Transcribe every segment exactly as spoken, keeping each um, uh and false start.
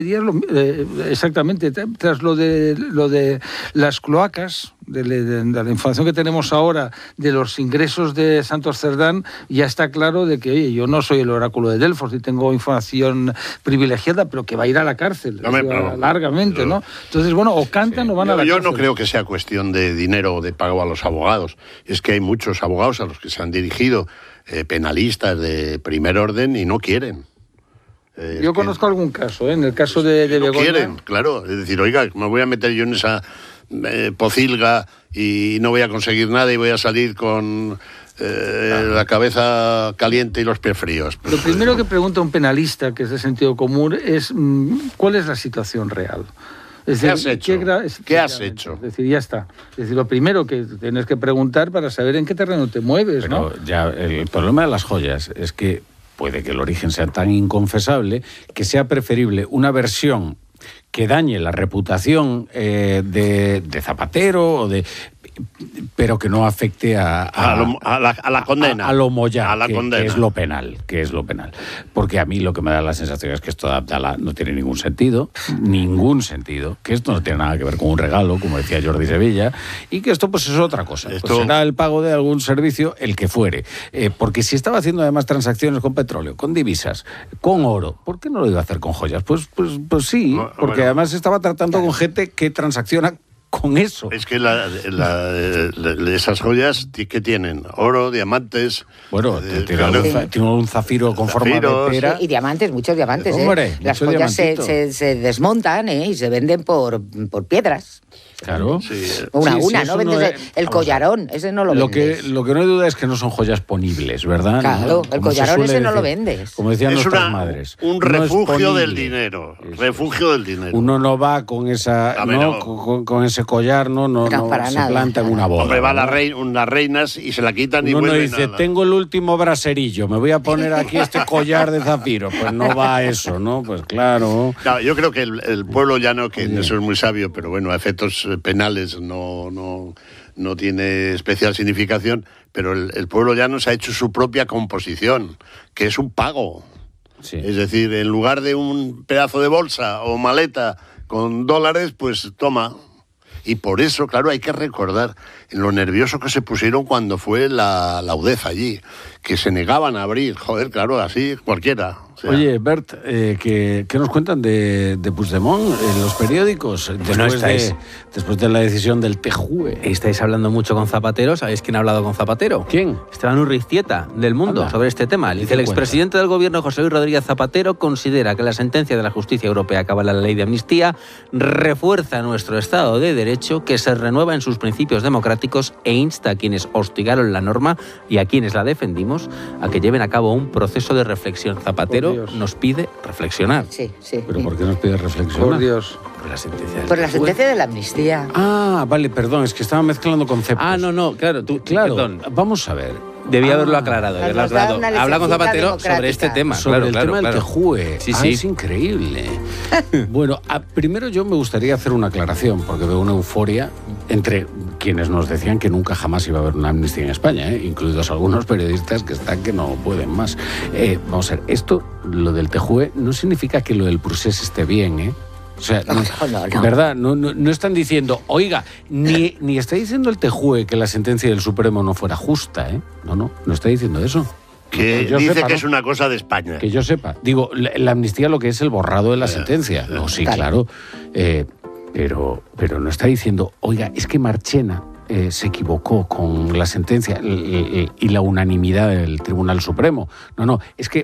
Eh, exactamente, tras lo de lo de las cloacas, de, de, de la información que tenemos ahora de los ingresos de Santos Cerdán, ya está claro de que, oye, yo no soy el oráculo de Delfos y tengo información privilegiada, pero que va a ir a la cárcel, no me, no, largamente, ¿no? Entonces, bueno, o cantan sí. o van yo, a la yo cárcel. Yo no creo que sea cuestión de dinero o de pago a los abogados, es que hay muchos abogados a los que se han dirigido eh, penalistas de primer orden y no quieren. Eh, yo conozco que, algún caso, ¿eh? En el caso de, de no Begoña. Quieren, claro. Es decir, oiga, me voy a meter yo en esa eh, pocilga y no voy a conseguir nada y voy a salir con eh, claro. la cabeza caliente y los pies fríos. Lo primero que pregunta un penalista, que es de sentido común, es ¿cuál es la situación real? Es ¿Qué decir, has hecho? ¿Qué, gra- ¿Qué has hecho? Es decir, ya está. Es decir, lo primero que tienes que preguntar para saber en qué terreno te mueves, Pero ¿no? Ya, el problema de las joyas es que puede que el origen sea tan inconfesable que sea preferible una versión que dañe la reputación eh, de, de Zapatero o de... pero que no afecte a, a, a, lo, a, la, a la condena. A, a lo moya, a la que, condena. que es lo penal, que es lo penal. Porque a mí lo que me da la sensación es que esto de Abdala no tiene ningún sentido, ningún sentido, que esto no tiene nada que ver con un regalo, como decía Jordi Sevilla, y que esto pues es otra cosa. Esto... Pues será el pago de algún servicio, el que fuere. Eh, porque si estaba haciendo además transacciones con petróleo, con divisas, con oro, ¿por qué no lo iba a hacer con joyas? Pues, pues, pues sí, no, porque bueno. además estaba tratando con gente que transacciona con eso. Es que la, la, la, esas joyas que tienen oro, diamantes... Bueno, eh, tiene, claro, un, tiene un zafiro con forma de pera. Sí, y diamantes, muchos diamantes. Hombre, ¿eh? Las joyas se, se, se desmontan ¿eh? y se venden por, por piedras. Claro. Sí. Una a sí, una, sí, ¿no? Vendes no es, el collarón, ese no lo, lo vendes. Que, lo que no hay duda es que no son joyas ponibles, ¿verdad? Claro, ¿no? el collarón ese decir, no lo vendes. Como decían es nuestras una, madres. Un refugio no del dinero. Eso, refugio del dinero. Uno no va con esa no, no. Con, con ese collar, no, no, no, no se nada, planta en una boda. Hombre, va la rey, unas reinas y se la quitan y uno vuelve dice, nada. Tengo el último braserillo, me voy a poner aquí este collar de zafiro. Pues no va a eso, ¿no? Pues claro. Claro, yo creo que el, el pueblo llano, que eso es muy sabio, pero bueno, a efectos penales no... no no tiene especial significación, pero el, el pueblo llano se ha hecho su propia composición, que es un pago. Sí. Es decir, en lugar de un pedazo de bolsa o maleta con dólares, pues toma. Y por eso, claro, hay que recordar lo nervioso que se pusieron cuando fue la, la U D E F allí, que se negaban a abrir. Joder, claro, así cualquiera. O sea. Oye, Bert, eh, ¿qué, ¿qué nos cuentan de, de Puigdemont en los periódicos? Después, no estáis, de, después de la decisión del T J U E. Estáis hablando mucho con Zapatero. ¿Sabéis quién ha hablado con Zapatero? ¿Quién? Esteban Urriztieta, del Mundo, Anda. sobre este tema. Dice, el expresidente del gobierno, José Luis Rodríguez Zapatero, considera que la sentencia de la justicia europea que avala la ley de amnistía refuerza nuestro Estado de Derecho, que se renueva en sus principios democráticos e insta a quienes hostigaron la norma y a quienes la defendimos a que lleven a cabo un proceso de reflexión. Zapatero nos pide reflexionar. Sí, sí. ¿Pero por qué nos pide reflexionar? Por Dios. Por la sentencia, por la sentencia de la amnistía. Ah, vale, perdón, es que estaba mezclando conceptos. Ah, no, no, claro, tú, claro. Perdón. Vamos a ver. Debía ah, haberlo aclarado. Haberlo aclarado. Habla con Zapatero sobre este tema. Sobre claro, el claro, tema claro. del T J U E. Sí, ah, sí. Es increíble. Bueno, a, primero yo me gustaría hacer una aclaración, porque veo una euforia entre quienes nos decían que nunca jamás iba a haber una amnistía en España, ¿eh? Incluidos algunos periodistas que están que no pueden más. Eh, vamos a ver, esto, lo del T J U E, no significa que lo del procés esté bien, ¿eh? O sea, no, no, no. ¿verdad? No, no, no están diciendo, oiga, ni, ni está diciendo el T J U E que la sentencia del Supremo no fuera justa, ¿eh? No, no, no está diciendo eso. Que yo dice sepa, que ¿no? es una cosa de España. Que yo sepa. Digo, la, la amnistía lo que es el borrado de la eh, sentencia. No, sí, claro. claro. Eh, pero, pero no está diciendo, oiga, es que Marchena eh, se equivocó con la sentencia y, y la unanimidad del Tribunal Supremo. No, no, es que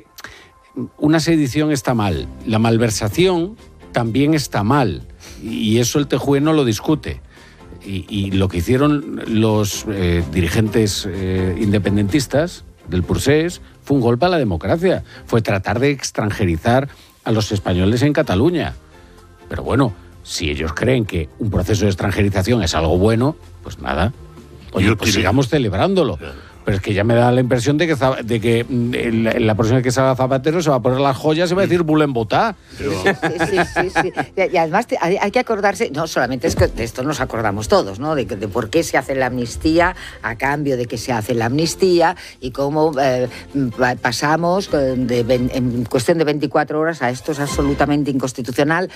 una sedición está mal. La malversación también está mal, y eso el T J U E no lo discute. Y, y lo que hicieron los eh, dirigentes eh, independentistas del procés fue un golpe a la democracia, fue tratar de extranjerizar a los españoles en Cataluña. Pero bueno, si ellos creen que un proceso de extranjerización es algo bueno, pues nada, oye, pues sigamos celebrándolo. Pero es que ya me da la impresión de que, de que la, la próxima vez que salga Zapatero se va a poner las joyas y va a decir Bulen Botá. Sí, sí, sí, sí. Y, y además te, hay, hay que acordarse, no solamente es que de esto nos acordamos todos, ¿no? De, de por qué se hace la amnistía, a cambio de que se hace la amnistía y cómo eh, pasamos de, de, en cuestión de veinticuatro horas a esto es absolutamente inconstitucional,